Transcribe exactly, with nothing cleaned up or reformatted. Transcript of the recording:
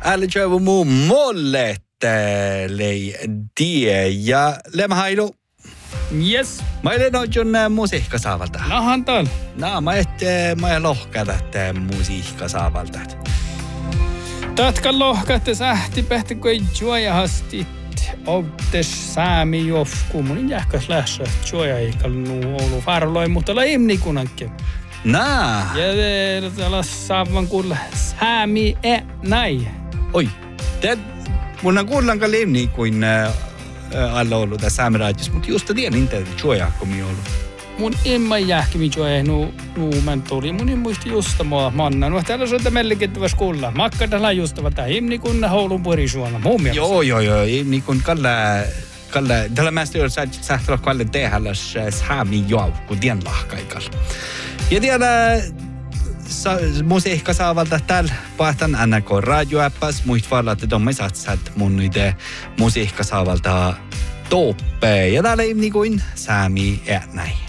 Älä tjövu muu molle lei die ja lemhailu. Yes. Mä olen oikein musiikka saavalta. Nahan tal. No, mä et, mä en lohkata, että musiikka saavalta. Tätkä lohkatte sähti pähti, kun ei juojahasti obtes säämi jofku. Mun jähkäs lähtsä juoja eikä nuu Oulu farloi, mutta olla imnikunankin. Nää. Ja tällä saavan kuulla säämi e näin. Oi, te, mun on kuullankaan limni kuin äh, alla ollut tässä saamiraadiossa, mutta just tiedän inte juojakkomi ollut. Mun imma jähkimi juoja nuu nuumen tuli. Mun en muisti just mua manna. No täällä on mellikittäväs kuulla. Makkadalla justava tää imni kun Oulun purisuona. Mun mielestä. Joo, joo, joo. Imni kun kalle, kalle, tällä mästä on sähtelä kalle tehälläs saami joukku tien lahkaikalla. Ja tiedä, sa, musiikka saavalta täällä pahtan N K radioäppäs. Muist vaan, että tuomme satsat mun niitä musiikka saavalta toppeen. Ja täällä imni kuin saami ja näin.